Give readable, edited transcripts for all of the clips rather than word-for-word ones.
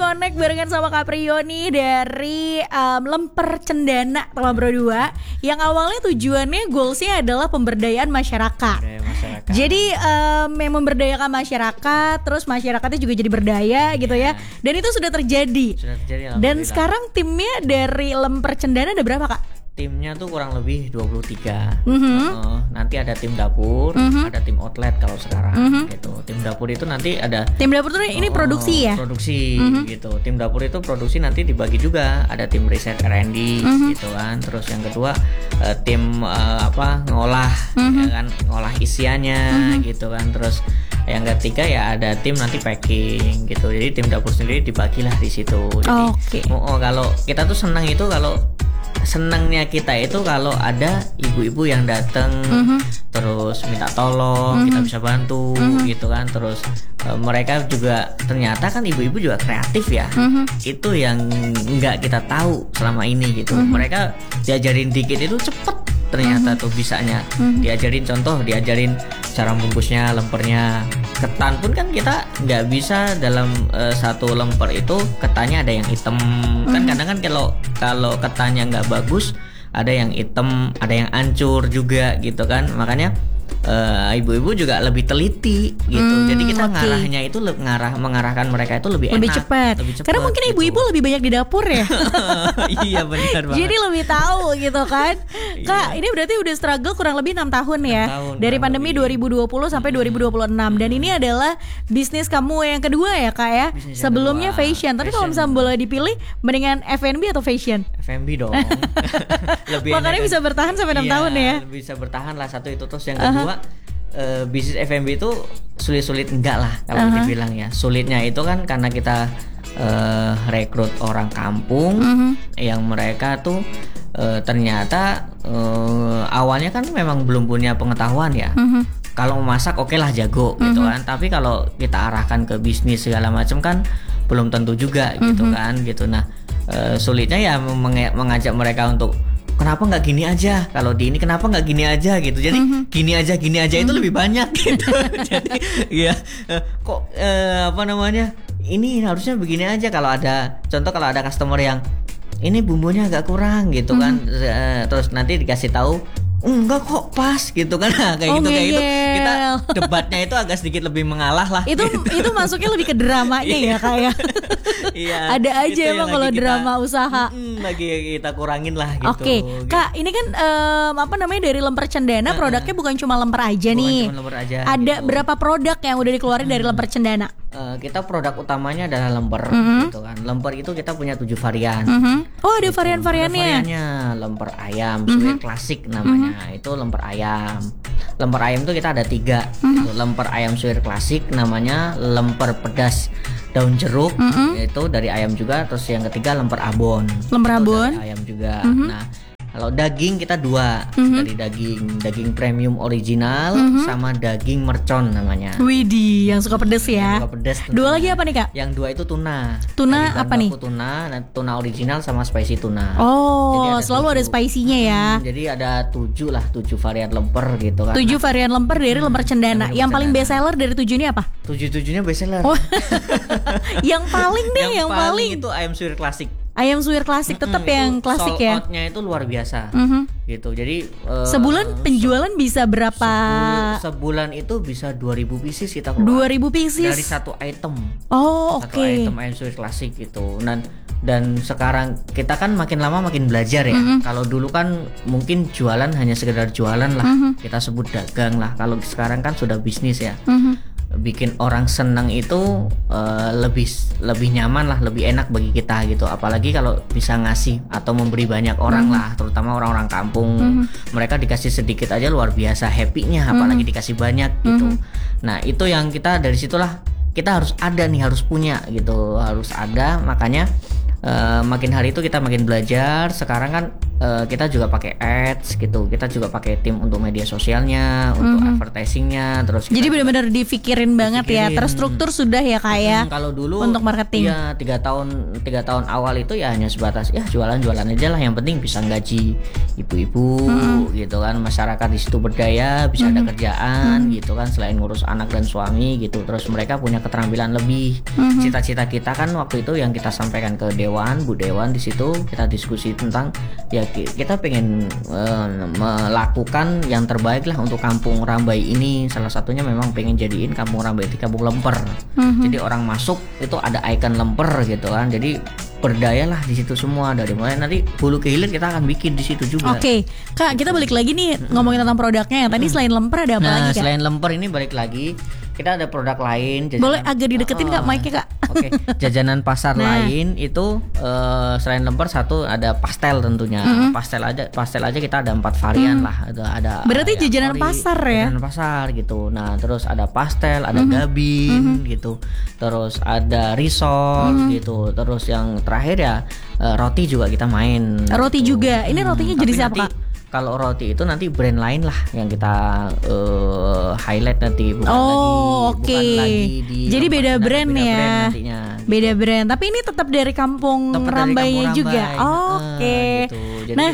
Connect barengan sama Kaprio nih dari Lemper Cendana teman berdua. Yang awalnya tujuannya goalsnya adalah pemberdayaan masyarakat. Jadi memberdayakan masyarakat, terus masyarakatnya juga jadi berdaya gitu ya. Dan itu sudah terjadi. Dan sekarang timnya dari Lemper Cendana ada berapa, Kak? Timnya tuh kurang lebih 23. Nanti ada tim dapur, ada tim outlet kalau sekarang gitu. Tim dapur itu nanti ada. Tim dapur tuh ini produksi ya? Produksi gitu. Tim dapur itu produksi nanti dibagi juga. Ada tim riset R&D gitu kan. Terus yang kedua tim ngolah ya kan, ngolah isiannya gitu kan. Terus yang ketiga ya ada tim nanti packing gitu. Jadi tim dapur sendiri dibagilah di situ. Jadi kalau kita tuh senangnya kita itu kalau ada ibu-ibu yang datang terus minta tolong, kita bisa bantu gitu kan. Terus mereka juga ternyata kan ibu-ibu juga kreatif ya. Itu yang nggak kita tahu selama ini gitu. Mereka diajarin dikit itu cepet ternyata tuh bisanya. Diajarin cara bungkusnya, lempernya. Ketan pun kan kita nggak bisa dalam satu lemper itu ketannya ada yang hitam. Kan kadang kan kalau ketannya nggak bagus ada yang hitam, ada yang hancur juga gitu kan. Makanya ibu-ibu juga lebih teliti gitu. Jadi kita ngarahnya itu mengarahkan mereka itu lebih enak, cepat. Karena mungkin gitu. Ibu-ibu lebih banyak di dapur ya. Iya benar banget. Jadi lebih tahu gitu kan. Kak, ini berarti udah struggle kurang lebih 6 tahun ya. Dari pandemi 2020 sampai 2026. Dan ini adalah bisnis kamu yang kedua ya, Kak ya. Bisnis sebelumnya fashion. Tapi kalau misalnya boleh dipilih mendingan F&B atau fashion? F&B dong. Makanya bisa bertahan sampai 6 tahun ya. Bisa bertahan lah satu itu. Terus yang kedua bisnis F&B itu sulit-sulit enggak lah kalau dibilang ya. Sulitnya itu kan karena kita rekrut orang kampung yang mereka tuh ternyata awalnya kan memang belum punya pengetahuan ya. Kalau masak oke lah jago gitu kan. Tapi kalau kita arahkan ke bisnis segala macam kan belum tentu juga gitu kan gitu. Nah sulitnya ya mengajak mereka untuk kenapa nggak gini aja, kalau di ini kenapa nggak gini aja gitu. Jadi gini aja itu lebih banyak gitu. Jadi ya kok ini harusnya begini aja. Kalau ada customer yang ini bumbunya agak kurang gitu kan, terus nanti dikasih tahu enggak kok pas gitu kan. Kayak gitu kita debatnya itu agak sedikit lebih mengalah lah. Itu masuknya lebih ke dramanya ya, Kak ya. Iya. Ada aja emang kalau drama usaha. Lagi kita kurangin lah gitu. Oke, Kak, ini kan dari Lemper Cendana produknya bukan cuma lemper aja nih. Cuma lemper aja. Ada berapa produk yang udah dikeluarin dari Lemper Cendana? Kita produk utamanya adalah lemper gitu kan. Lemper itu kita punya 7 varian. Oh, ada varian-variannya. Lemper ayam, suwir klasik namanya. Itu lemper ayam. Lemper ayam itu kita ada 3. Itu lemper ayam suwir klasik namanya, lemper pedas daun jeruk itu dari ayam juga. Terus yang ketiga lemper abon. Lemper abon dari ayam juga. Nah, kalau daging kita 2 dari daging premium original sama daging mercon namanya. Widih, yang suka pedes ya. Suka pedes. 2 lagi apa nih, Kak? Yang 2 itu tuna. Tuna apa nih? Tuna original sama spicy tuna. Oh, selalu ada spicy-nya ya. Jadi ada 7 varian lemper gitu kan. 7 varian lemper dari Lemper Cendana. Yang paling best seller dari 7 ini apa? 7-7-nya best seller. Oh. Yang paling deh, yang paling itu ayam suwir klasik. Ayam suwir klasik tetap yang klasik ya. Sold out-nya itu luar biasa. Gitu. Jadi sebulan penjualan bisa berapa? Sebulan itu bisa 2.000 pieces kita keluar. 2.000 pieces dari satu item. Oh, oke. Satu item ayam suwir klasik gitu. Dan sekarang kita kan makin lama makin belajar ya. Kalau dulu kan mungkin jualan hanya sekedar jualan lah. Kita sebut dagang lah. Kalau sekarang kan sudah bisnis ya. Bikin orang senang itu lebih nyaman lah, lebih enak bagi kita gitu. Apalagi kalau bisa ngasih atau memberi banyak orang lah, terutama orang-orang kampung. Mereka dikasih sedikit aja luar biasa happy-nya, apalagi dikasih banyak gitu. Nah itu yang kita dari situlah kita harus ada nih, harus punya gitu, harus ada. Makanya makin hari itu kita makin belajar. Sekarang kan kita juga pakai ads gitu, kita juga pakai tim untuk media sosialnya, untuk advertisingnya, terus jadi benar-benar dipikirin banget ya, terstruktur sudah ya kayak kalau dulu untuk marketing. Ya 3 tahun awal itu ya hanya sebatas ya jualan aja lah, yang penting bisa gaji ibu-ibu gitu kan, masyarakat di situ berdaya, bisa ada kerjaan gitu kan, selain ngurus anak dan suami gitu, terus mereka punya keterampilan lebih. Cita-cita kita kan waktu itu yang kita sampaikan ke Dewan, Bu Dewan, di situ kita diskusi tentang ya kita pengen melakukan yang terbaik lah untuk Kampung Rambai ini. Salah satunya memang pengen jadiin Kampung Rambai itu kampung lemper. Jadi orang masuk itu ada ikon lemper gitu kan. Jadi berdayalah di situ semua, dari mulai nanti hulu ke hilir kita akan bikin di situ juga. Oke, Kak, kita balik lagi nih ngomongin tentang produknya. Tadi selain lemper ada apa lagi, Kak? Selain lemper ini balik lagi kita ada produk lain. Boleh agak dideketin Kak mic-nya, Kak? Oke, jajanan pasar lain itu selain lemper satu ada pastel tentunya. Pastel aja kita ada 4 varian lah. Ada. Berarti jajanan pasar ya? Jajanan pasar gitu. Nah, terus ada pastel, ada gabin gitu. Terus ada risol gitu. Terus yang terakhir ya roti juga kita main. Roti gitu. juga. Ini rotinya jenis apa, Kak? Kalau roti itu nanti brand lain lah yang kita highlight nanti, bukan lagi di jadi beda brand ya. Nantinya, gitu. Beda brand, tapi ini tetap dari Kampung Rambai juga. Oke. Gitu. Jadi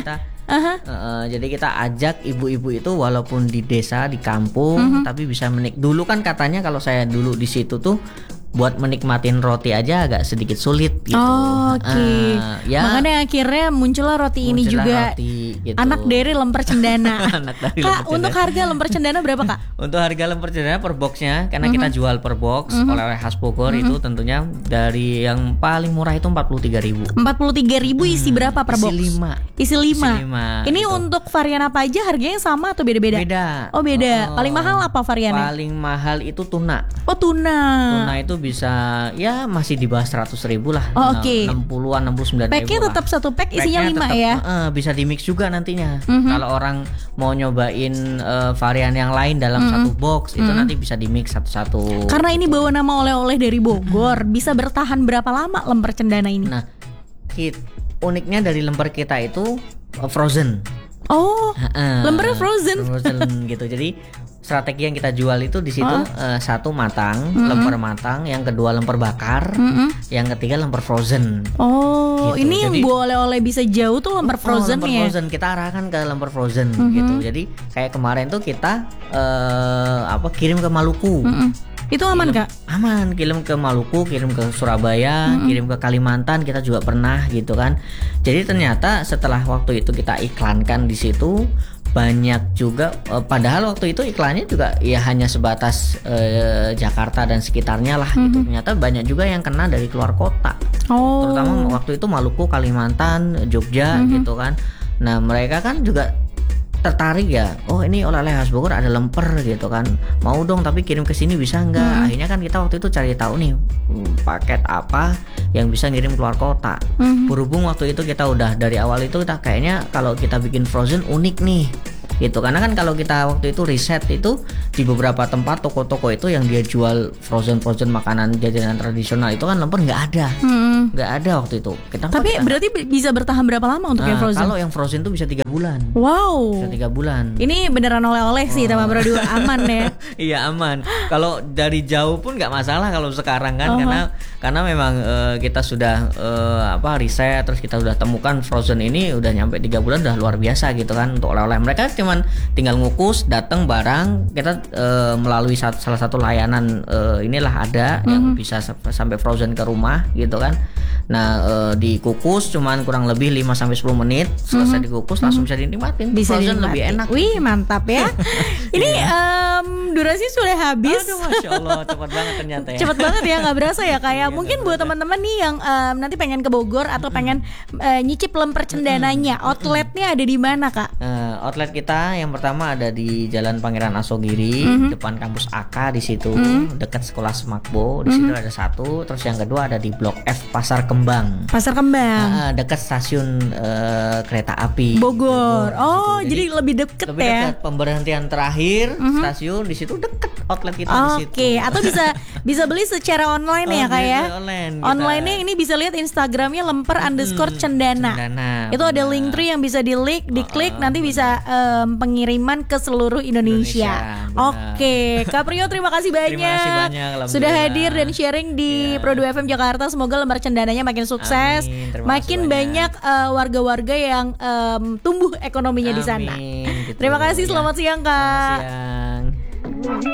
jadi kita ajak ibu-ibu itu walaupun di desa, di kampung, tapi bisa dulu kan katanya kalau saya dulu di situ tuh buat menikmatin roti aja agak sedikit sulit gitu. Oke. Ya, makanya akhirnya muncullah roti ini juga. Roti, gitu. Anak dari lemper cendana. Kak, untuk harga lemper cendana berapa, Kak? Untuk harga lemper cendana per boxnya, karena kita jual per box, oleh-oleh khas Bogor itu tentunya dari yang paling murah itu 43.000. 43.000 isi berapa per box? Isi 5. Ini gitu. untuk varian apa aja harganya sama atau beda-beda? Beda. Oh, beda. Paling mahal apa variannya? Paling mahal itu tuna. Oh, tuna. Tuna itu bisa ya masih di bawah 100.000 lah. Oke. 60-an, 69.000. Packnya tetap satu pack isinya 5 ya. Bisa di mix juga nantinya. Kalau orang mau nyobain varian yang lain dalam satu box itu nanti bisa di mix satu-satu. Karena ini bawa nama oleh-oleh dari Bogor, bisa bertahan berapa lama lemper cendana ini? Nah, uniknya dari lemper kita itu frozen. Oh, lempernya frozen. Frozen gitu. Jadi strategi yang kita jual itu di situ satu matang, lemper matang, yang kedua lemper bakar, yang ketiga lemper frozen. Oh, gitu. Ini yang buat oleh-oleh bisa jauh tuh lemper frozen ya. Frozen kita arahkan ke lemper frozen gitu. Jadi kayak kemarin tuh kita kirim ke Maluku. Itu aman, Kak? Aman, kirim ke Maluku, kirim ke Surabaya, kirim ke Kalimantan, kita juga pernah gitu kan. Jadi ternyata setelah waktu itu kita iklankan di situ, banyak juga padahal waktu itu iklannya juga ya hanya sebatas Jakarta dan sekitarnya lah gitu. Ternyata banyak juga yang kena dari keluar kota. Terutama waktu itu Maluku, Kalimantan, Jogja gitu kan. Nah, mereka kan juga tertarik ya, oh ini oleh-oleh khas Bogor ada lemper gitu kan, mau dong tapi kirim ke sini bisa nggak? Akhirnya kan kita waktu itu cari tahu nih paket apa yang bisa ngirim keluar kota. Berhubung waktu itu kita udah dari awal itu kita kayaknya kalau kita bikin frozen unik nih gitu, karena kan kalau kita waktu itu riset itu di beberapa tempat toko-toko itu yang dia jual frozen makanan jajanan tradisional itu kan lemper nggak ada waktu itu. Tapi berarti bisa bertahan berapa lama untuk yang frozen? Kalau yang frozen tuh bisa 3 bulan. Wow. Bisa 3 bulan. Ini beneran oleh-oleh sih teman berdua, aman ya. Iya aman. Kalau dari jauh pun nggak masalah kalau sekarang kan, karena memang kita sudah riset, terus kita udah temukan frozen ini udah nyampe 3 bulan udah luar biasa gitu kan untuk oleh-oleh. Mereka cuman tinggal ngukus, datang barang, kita melalui salah satu layanan inilah ada yang bisa sampai frozen ke rumah gitu kan. Nah, dikukus cuman kurang lebih 5-10 menit, selesai dikukus langsung bisa dinikmatin. Bisa frozen dinikmati. Lebih enak. Wih, mantap ya. Ini durasi sudah habis. Aduh, Masya Allah, cepat banget ternyata ya. Cepat banget ya, nggak berasa ya kayak mungkin buat teman-teman nih yang nanti pengen ke Bogor atau pengen nyicip lemper cendananya, outletnya ada di mana, Kak? Outlet kita yang pertama ada di Jalan Pangeran Asogiri, depan kampus AK di situ, dekat sekolah Semakbo. Di situ ada satu. Terus yang kedua ada di Blok F Pasar Kembang. Pasar Kembang. Dekat stasiun kereta api Bogor. Oh, jadi lebih deket lebih ya. dekat. Pemberhentian terakhir stasiun di situ deket outlet kita di situ. Oke, atau bisa beli secara online ya Kak ya. Online-nya ini bisa lihat Instagramnya lemper_cendana. Itu ada link tree yang bisa diklik nanti bisa pengiriman ke seluruh Indonesia. Oke, Kak Priyo terima kasih banyak sudah hadir dan sharing di Pro 2 FM Jakarta. Semoga lembar cendananya makin sukses, makin banyak warga-warga yang tumbuh ekonominya di sana. Terima kasih, selamat siang Kak. Selamat siang.